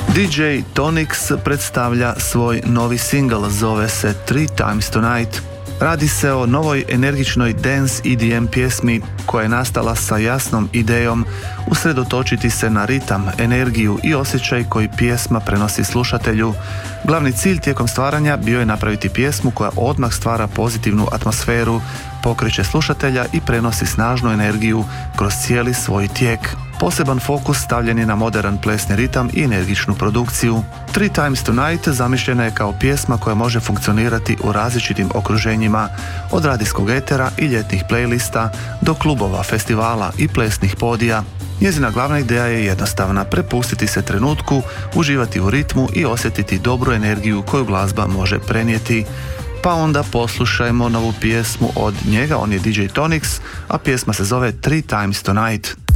DJ Tonix predstavlja svoj novi singl, zove se 3 Times Tonight. Radi se o novoj energičnoj dance EDM pjesmi koja je nastala sa jasnom idejom usredotočiti se na ritam, energiju i osjećaj koji pjesma prenosi slušatelju. Glavni cilj tijekom stvaranja bio je napraviti pjesmu koja odmah stvara pozitivnu atmosferu, pokreće slušatelja i prenosi snažnu energiju kroz cijeli svoj tijek. Poseban fokus stavljen je na modern plesni ritam i energičnu produkciju. 3 Times Tonight zamišljena je kao pjesma koja može funkcionirati u različitim okruženjima, od radijskog etera i ljetnih playlista do klubova, festivala i plesnih podija. Njezina glavna ideja je jednostavna: prepustiti se trenutku, uživati u ritmu i osjetiti dobru energiju koju glazba može prenijeti. Pa onda poslušajmo novu pjesmu od njega, on je DJ Tonix, a pjesma se zove 3 Times Tonight.